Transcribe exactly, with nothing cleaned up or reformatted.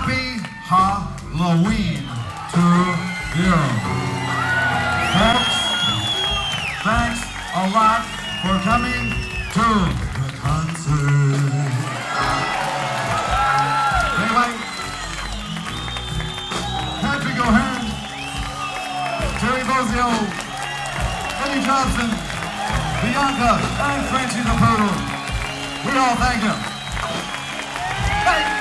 Happy Halloween to you. Folks, thanks a lot for coming to the concert. Anyway, Patrick O'Hearn, Terry Bozio, Eddie Johnson, Bianca, and Frenchie the Poodle. We all thank him. Hey.